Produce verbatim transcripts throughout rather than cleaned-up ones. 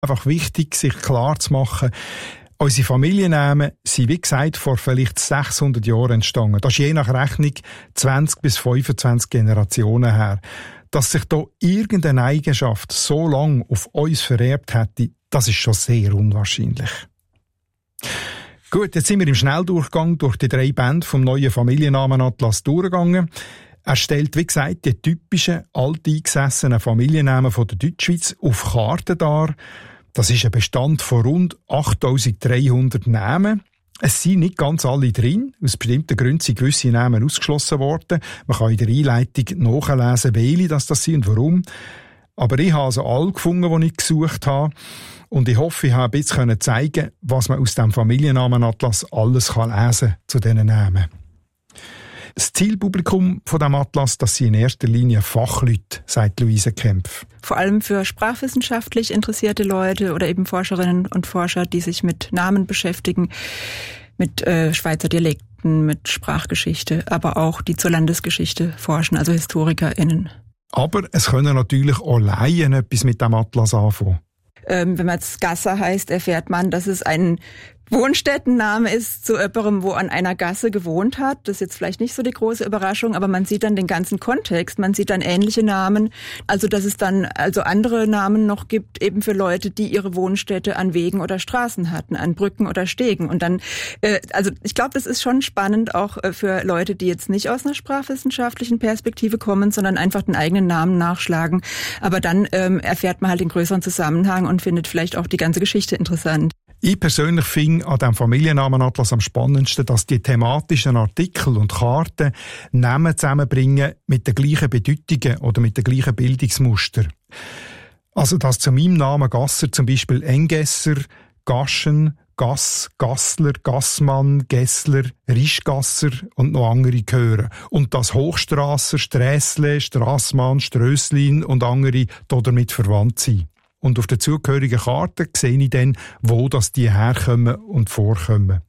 Einfach wichtig, sich klar zu machen, unsere Familiennamen sind, wie gesagt, vor vielleicht sechshundert Jahren entstanden. Das ist je nach Rechnung zwanzig bis fünfundzwanzig Generationen her. Dass sich da irgendeine Eigenschaft so lange auf uns vererbt hätte, das ist schon sehr unwahrscheinlich. Gut, jetzt sind wir im Schnelldurchgang durch die drei Bände vom neuen Familiennamenatlas durchgegangen. Er stellt, wie gesagt, die typischen alteingesessenen Familiennamen von der Deutschschweiz auf Karten dar. Das ist ein Bestand von rund achttausenddreihundert Namen. Es sind nicht ganz alle drin. Aus bestimmten Gründen sind gewisse Namen ausgeschlossen worden. Man kann in der Einleitung nachlesen, welche das sind und warum. Aber ich habe also alle gefunden, die ich gesucht habe. Und ich hoffe, ich habe ein bisschen zeigen, was man aus dem Familiennamenatlas alles lesen kann zu diesen Namen. Das Zielpublikum von dem Atlas, das sind in erster Linie Fachleute, sagt Luise Kempf. Vor allem für sprachwissenschaftlich interessierte Leute oder eben Forscherinnen und Forscher, die sich mit Namen beschäftigen, mit äh, Schweizer Dialekten, mit Sprachgeschichte, aber auch die zur Landesgeschichte forschen, also HistorikerInnen. Aber es können natürlich auch Laien etwas mit dem Atlas anfangen. Ähm, wenn man jetzt Gasser heißt, erfährt man, dass es ein Wohnstättenname ist zu jemandem, wo an einer Gasse gewohnt hat. Das ist jetzt vielleicht nicht so die große Überraschung, aber man sieht dann den ganzen Kontext. Man sieht dann ähnliche Namen. Also, dass es dann also andere Namen noch gibt, eben für Leute, die ihre Wohnstätte an Wegen oder Straßen hatten, an Brücken oder Stegen. Und dann, äh, also ich glaube, das ist schon spannend auch äh, für Leute, die jetzt nicht aus einer sprachwissenschaftlichen Perspektive kommen, sondern einfach den eigenen Namen nachschlagen. Aber dann ähm, erfährt man halt den größeren Zusammenhang und findet vielleicht auch die ganze Geschichte interessant. Ich persönlich finde an diesem Familiennamenatlas am spannendsten, dass die thematischen Artikel und Karten Namen zusammenbringen mit den gleichen Bedeutungen oder mit den gleichen Bildungsmustern. Also, dass zu meinem Namen Gasser zum Beispiel Engesser, Gaschen, Gass, Gassler, Gassmann, Gessler, Rischgasser und noch andere gehören. Und dass Hochstrasser, Strässle, Strassmann, Strösslin und andere damit verwandt sind. Und auf der zugehörigen Karte sehe ich dann, wo das die herkommen und vorkommen.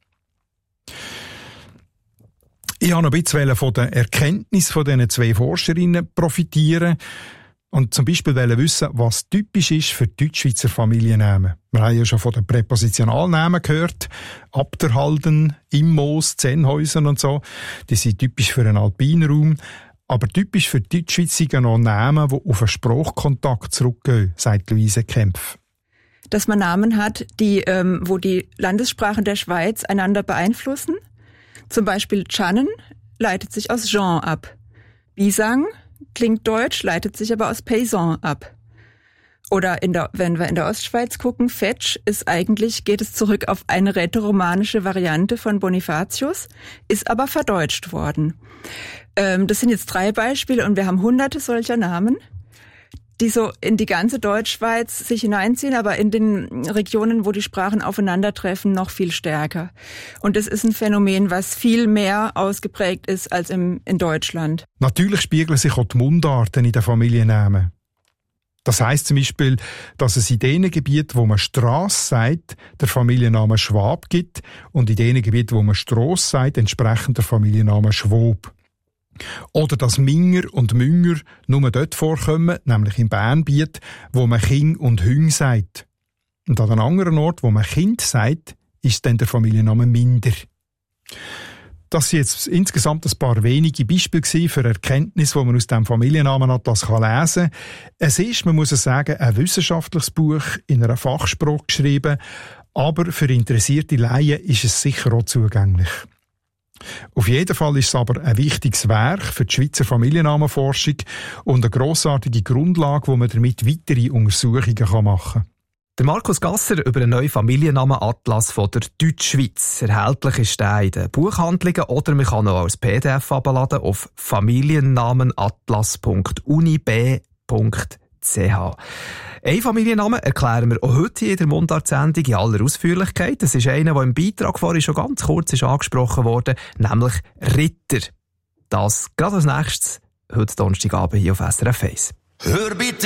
Ich wollte noch ein bisschen von der Erkenntnis von diesen zwei Forscherinnen profitieren und zum Beispiel wissen, was typisch ist für Deutschschweizer Familiennamen. Wir haben ja schon von den Präpositionalnamen gehört. Abderhalden, Immos, Zennhäusen und so. Die sind typisch für einen Alpinraum. Aber typisch für die Deutschschweiz sind noch Namen, die auf einen Sprachkontakt zurückgehen, sagt Luise Kempf. Dass man Namen hat, die, ähm, wo die Landessprachen der Schweiz einander beeinflussen. Zum Beispiel Channen leitet sich aus Jean ab. Bisang klingt deutsch, leitet sich aber aus Paysan ab. Oder in der, wenn wir in der Ostschweiz gucken, Fetsch ist eigentlich, geht es zurück auf eine rätoromanische Variante von Bonifatius, ist aber verdeutscht worden. Ähm, das sind jetzt drei Beispiele und wir haben hunderte solcher Namen, die so in die ganze Deutschschweiz sich hineinziehen, aber in den Regionen, wo die Sprachen aufeinandertreffen, noch viel stärker. Und das ist ein Phänomen, was viel mehr ausgeprägt ist als im, in Deutschland. Natürlich spiegeln sich auch die Mundarten in den Familiennamen. Das heisst zum Beispiel, dass es in den Gebieten, wo man Strasse sagt, der Familienname Schwab gibt und in den Gebieten, wo man Stross sagt, entsprechend der Familienname Schwob. Oder dass Minger und Münger nur dort vorkommen, nämlich im Bernbiet, wo man King und Hüng sagt. Und an einem anderen Ort, wo man Kind sagt, ist dann der Familienname Minder. Das sind jetzt insgesamt ein paar wenige Beispiele für Erkenntnisse, die man aus dem Familiennamenatlas lesen kann. Es ist, man muss es sagen, ein wissenschaftliches Buch in einer Fachsprache geschrieben, aber für interessierte Laien ist es sicher auch zugänglich. Auf jeden Fall ist es aber ein wichtiges Werk für die Schweizer Familiennamenforschung und eine grossartige Grundlage, wo man damit weitere Untersuchungen machen kann. Der Markus Gasser über einen neuen Familiennamenatlas von der Deutschschweiz. Erhältlich ist der in den Buchhandlungen oder man kann auch als P D F abladen auf familiennamenatlas punkt uni b punkt c h. Einen Familiennamen erklären wir auch heute in der Mundart-Sendung in aller Ausführlichkeit. Das ist einer, der im Beitrag vorhin schon ganz kurz ist angesprochen wurde, nämlich Ritter. Das gerade als nächstes, heute Donnerstagabend hier auf S R F eins. Hör bitte